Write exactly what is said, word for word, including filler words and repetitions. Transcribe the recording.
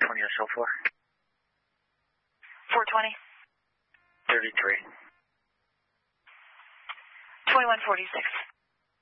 twenty S L four. four twenty. thirty-three. twenty-one forty-six.